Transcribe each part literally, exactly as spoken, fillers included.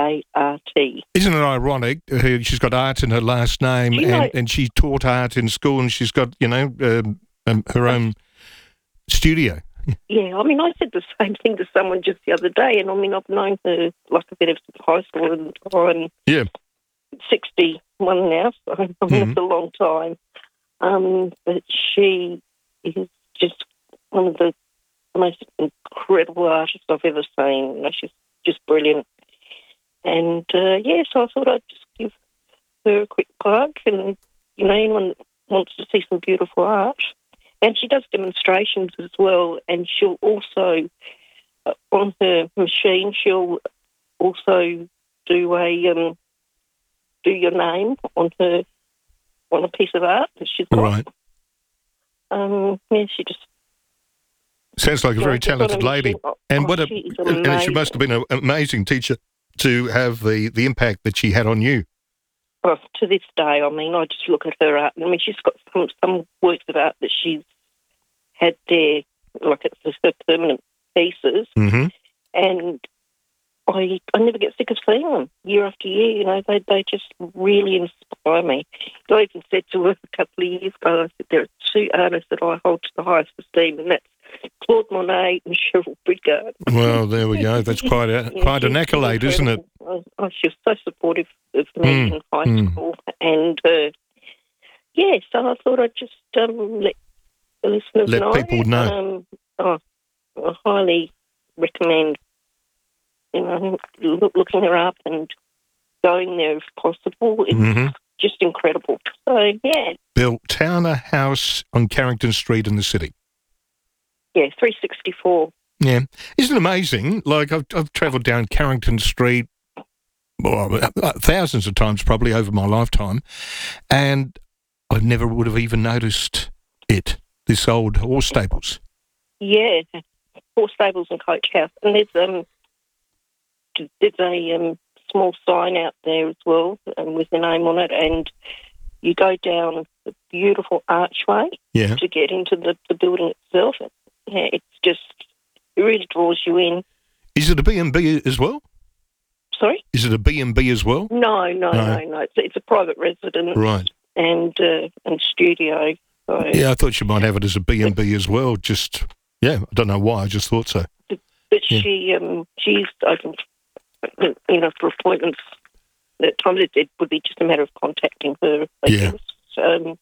A R T. Isn't it ironic? Uh, she's got art in her last name, You and, know- and she taught art in school, and she's got, you know, um, um, her own studio. Yeah, I mean, I said the same thing to someone just the other day, and I mean, I've known her like a bit of high school, and I'm Yeah. sixty-one now, so I mean, Mhm. it's a long time. Um, but she is just one of the most incredible artists I've ever seen. You know, she's just brilliant. And, uh, yeah, so I thought I'd just give her a quick plug, and, you know, anyone that wants to see some beautiful art. And she does demonstrations as well, and she'll also, uh, on her machine, she'll also do a, um, do your name on her, on a piece of art that she's got. Right. Um, yeah, she just... Sounds like a Yeah, very she's got talented a lady. machine. Oh, And what a, she is and she amazing. must have been an amazing teacher to have the, the impact that she had on you. Well, to this day, I mean, I just look at her art. I mean, she's got some, some works of art that she's had there, like it's her permanent pieces, Mm-hmm. and I I never get sick of seeing them year after year. You know, they they just really inspire me. I even said to her a couple of years ago, I said there are two artists that I hold to the highest esteem, and that's Claude Monet and Cheryl Bridgard. Well, there we go. That's quite a Yeah, quite an she's accolade, isn't it? incredible. Oh, she was so supportive of me Mm, in high mm. school, and uh, yeah, so I thought I'd just um, let the listeners Let know. people know. Um, oh, I highly recommend, you know, look, looking her up and going there if possible. It's Mhm. just incredible. So yeah, Built Towner House on Carrington Street in the city. yeah, three sixty-four. Yeah. Isn't it amazing? Like, I've, I've travelled down Carrington Street well, thousands of times probably over my lifetime, and I never would have even noticed it, this old horse stables. Yeah, horse stables and coach house, and there's um there's a um, small sign out there as well, um, with the name on it, and you go down the beautiful archway Yeah. to get into the, the building itself. Yeah, it's just it really draws you in. Is it a B and B as well? Sorry? Is it a B and B as well? No, no, No. no, no. It's, it's a private residence Right. and uh, and studio. So. Yeah, I thought you might have it as a B and B as well. Just, yeah, I don't know why. I just thought so. But Yeah. she um she's open, you know, for appointments. At times it, it would be just a matter of contacting her. I Yeah. guess. Um,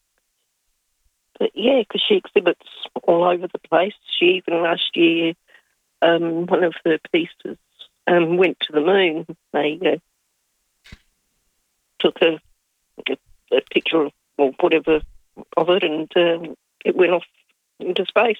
but yeah, because she exhibits all over the place. She even last year, um, one of her pieces um, went to the moon. They uh, took a, a, a picture of, or whatever of it, and um, it went off into space.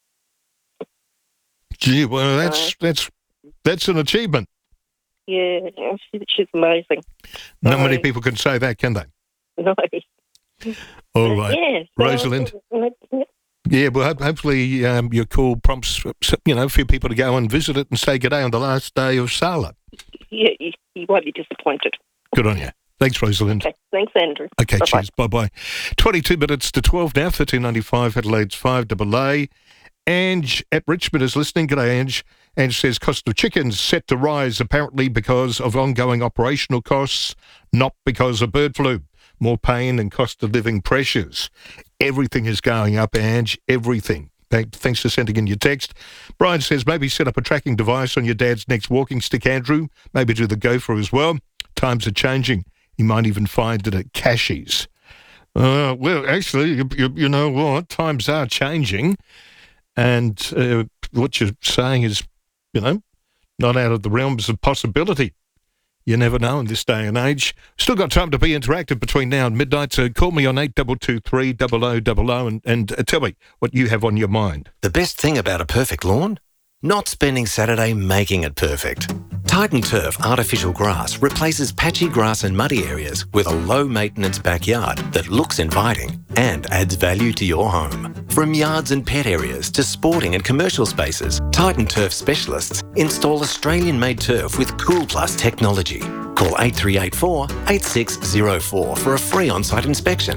Gee, well, that's that's that's an achievement. Yeah, she, she's amazing. Not many Right. people can say that, can they? No. All right. Yeah, so- Rosalind. Yeah, well, ho- hopefully um, your call prompts, you know, a few people to go and visit it and say good day on the last day of Sala. Yeah, you, you won't be disappointed. Good on you. Thanks, Rosalind. Okay, thanks, Andrew. Okay, Bye-bye. cheers. Bye-bye. twenty-two minutes to twelve now, thirteen ninety-five, Adelaide's five double A. Ange at Richmond is listening. G'day, Ange. Ange says cost of chickens set to rise apparently because of ongoing operational costs, not because of bird flu. More pain and cost of living pressures. Everything is going up, Ange. Everything. Thank- Thanks for sending in your text. Brian says maybe set up a tracking device on your dad's next walking stick, Andrew. Maybe do the gopher as well. Times are changing. You might even find it at Cashies. Uh, well, actually, you, you, you know what? Times are changing. And uh, what you're saying is, you know, not out of the realms of possibility. You never know in this day and age. Still got time to be interactive between now and midnight, so call me on eight two two three, double oh double oh and, and uh, tell me what you have on your mind. The best thing about a perfect lawn? Not spending Saturday making it perfect. Titan Turf Artificial Grass replaces patchy grass and muddy areas with a low-maintenance backyard that looks inviting and adds value to your home. From yards and pet areas to sporting and commercial spaces, Titan Turf specialists install Australian-made turf with Cool Plus technology. Call eight three eight four, eight six zero four for a free on-site inspection. Titan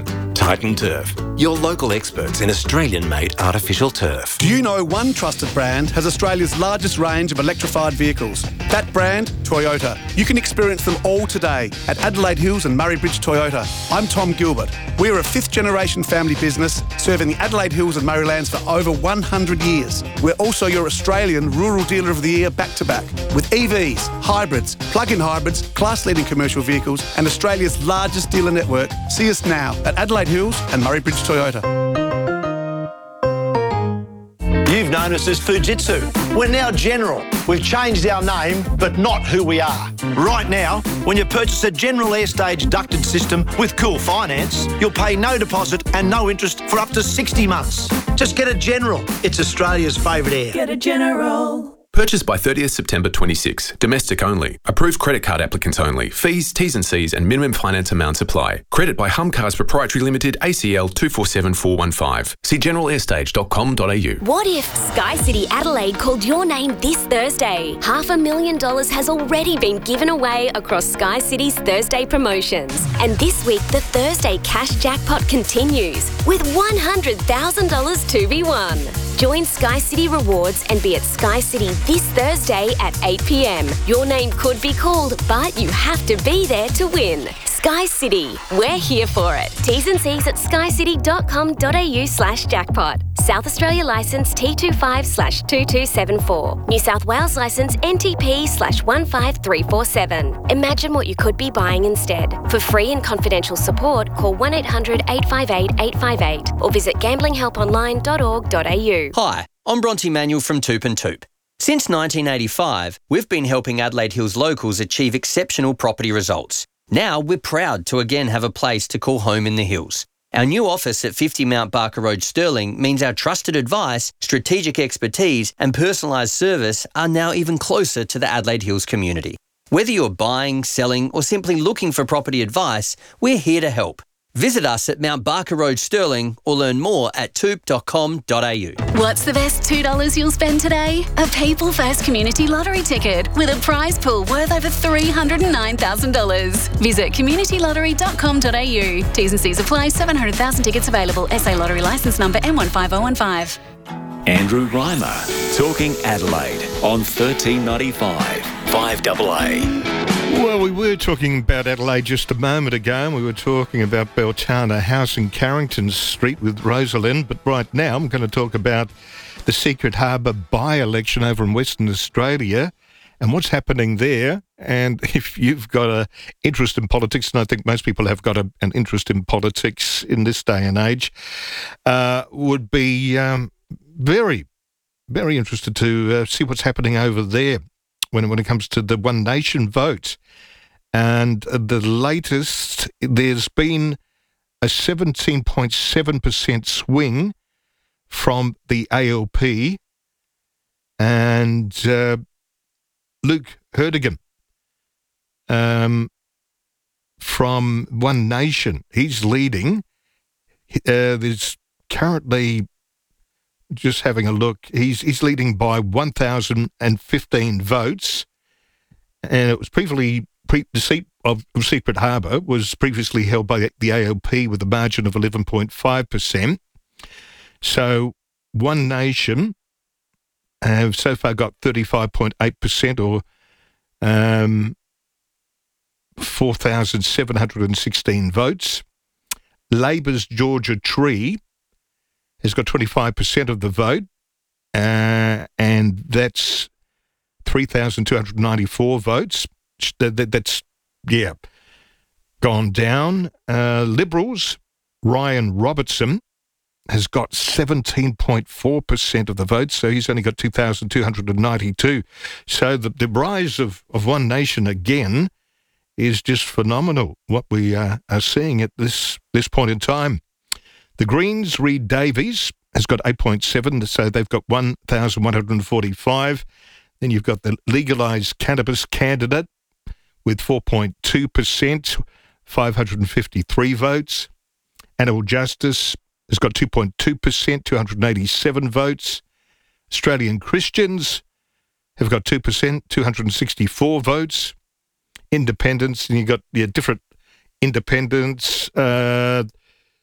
Titan Turf, your local experts in Australian-made artificial turf. Do you know one trusted brand has Australia's largest range of electrified vehicles? That brand, Toyota. You can experience them all today at Adelaide Hills and Murray Bridge Toyota. I'm Tom Gilbert. We're a fifth-generation family business serving the Adelaide Hills and Murraylands for over one hundred years. We're also your Australian Rural Dealer of the Year back-to-back with E Vs, hybrids, plug-in hybrids, class-leading commercial vehicles and Australia's largest dealer network. See us now at Adelaide Hills and Murray Bridge Toyota. You've known us as Fujitsu. We're now General. We've changed our name, but not who we are. Right now, when you purchase a General Airstage ducted system with Cool Finance, you'll pay no deposit and no interest for up to sixty months. Just get a General. It's Australia's favourite air. Get a General. Purchased by thirtieth September twenty-six. Domestic only. Approved credit card applicants only. Fees, T's and C's and minimum finance amounts apply. Credit by Hum Cars Proprietary Limited, A C L two four seven four one five. See general airstage dot com dot a u. What if Sky City Adelaide called your name this Thursday? Half a million dollars has already been given away across Sky City's Thursday promotions. And this week, the Thursday cash jackpot continues with one hundred thousand dollars to be won. Join Sky City Rewards and be at Sky City this Thursday at eight p m. Your name could be called, but you have to be there to win. Sky City, we're here for it. T's and C's at sky city dot com dot a u slash jackpot. South Australia licence T twenty-five slash two two seven four. New South Wales licence N T P slash one five three four seven. Imagine what you could be buying instead. For free and confidential support, call one eight hundred eight five eight eight five eight or visit gambling help online dot org dot a u. Hi, I'm Bronte Manuel from Toop and Toop. Since nineteen eighty-five, we've been helping Adelaide Hills locals achieve exceptional property results. Now we're proud to again have a place to call home in the hills. Our new office at fifty Mount Barker Road, Stirling, means our trusted advice, strategic expertise and personalised service are now even closer to the Adelaide Hills community. Whether you're buying, selling or simply looking for property advice, we're here to help. Visit us at Mount Barker Road, Stirling or learn more at toop dot com dot a u. What's the best two dollars you'll spend today? A People First Community Lottery ticket with a prize pool worth over three hundred nine thousand dollars. Visit community lottery dot com dot a u. T's and C's apply. seven hundred thousand tickets available. S A Lottery licence number M one five oh one five. Andrew Reimer, talking Adelaide on thirteen ninety-five, five A A. Well, we were talking about Adelaide just a moment ago, and we were talking about Beltana House in Carrington Street with Rosalind, but right now I'm going to talk about the Secret Harbour by-election over in Western Australia and what's happening there. And if you've got an interest in politics, and I think most people have got a, an interest in politics in this day and age, uh, would be um, very, very interested to uh, see what's happening over there when, when it comes to the One Nation vote. And the latest, there's been a seventeen point seven percent swing from the A L P, and uh, Luke Herdigan um, from One Nation, he's leading. Uh, there's currently, just having a look, he's he's leading by one thousand fifteen votes, and it was previously pre, the seat of, of Secret Harbour was previously held by the A L P with a margin of eleven point five percent. So One Nation have so far got thirty-five point eight percent, or um, four thousand seven hundred sixteen votes. Labor's Georgia Tree has got twenty-five percent of the vote, uh, and that's three thousand two hundred ninety-four votes. That, that, that's, yeah, gone down. Uh, Liberals, Ryan Robertson, has got seventeen point four percent of the votes, so he's only got two thousand two hundred ninety-two. So the, the rise of, of One Nation again is just phenomenal, what we uh, are seeing at this, this point in time. The Greens, Reed Davies, has got eight point seven, so they've got one thousand one hundred forty-five. Then you've got the legalised cannabis candidate with four point two percent, five hundred fifty-three votes. Animal Justice has got two point two percent, two hundred eighty-seven votes. Australian Christians have got two percent, two hundred sixty-four votes. Independents, and you've got yeah, different independents. Uh,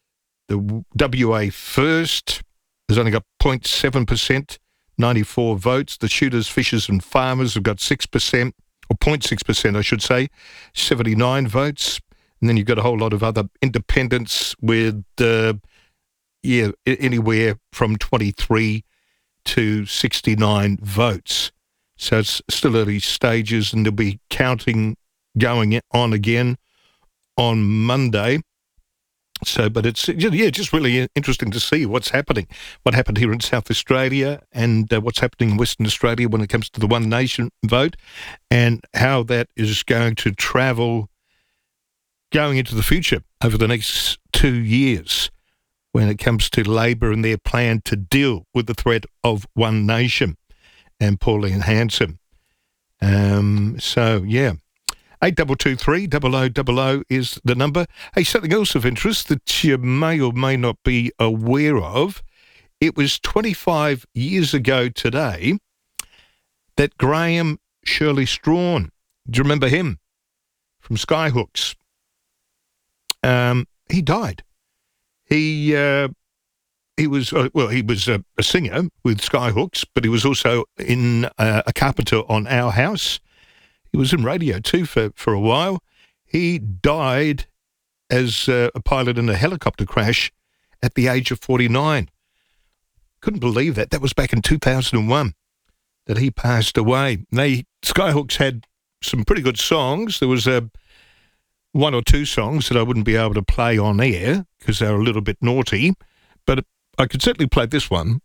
The W A First has only got zero point seven percent, ninety-four votes. The Shooters, Fishers and Farmers have got six percent, or zero point six percent, I should say, seventy-nine votes. And then you've got a whole lot of other independents with, uh, yeah, anywhere from twenty-three to sixty-nine votes. So it's still early stages, and there'll be counting going on again on Monday. So, but it's, yeah, just really interesting to see what's happening, what happened here in South Australia and uh, what's happening in Western Australia when it comes to the One Nation vote, and how that is going to travel going into the future over the next two years when it comes to Labor and their plan to deal with the threat of One Nation and Pauline Hanson. Um, so, yeah. eight two two three, double oh double oh is the number. Hey, something else of interest that you may or may not be aware of. It was twenty-five years ago today that Graham Shirley Strawn, do you remember him? From Skyhooks. Um, he died. He uh, he was, uh, well, he was a, a singer with Skyhooks, but he was also in uh, a carpenter on Our House. He was in radio too for, for a while. He died as uh, a pilot in a helicopter crash at the age of forty-nine. Couldn't believe that. That was back in two thousand one that he passed away. They Skyhooks had some pretty good songs. There was a one or two songs that I wouldn't be able to play on air because they were a little bit naughty, but I could certainly play this one.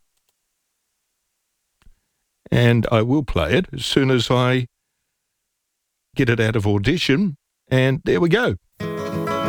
And I will play it as soon as I get it out of Audition. And there we go.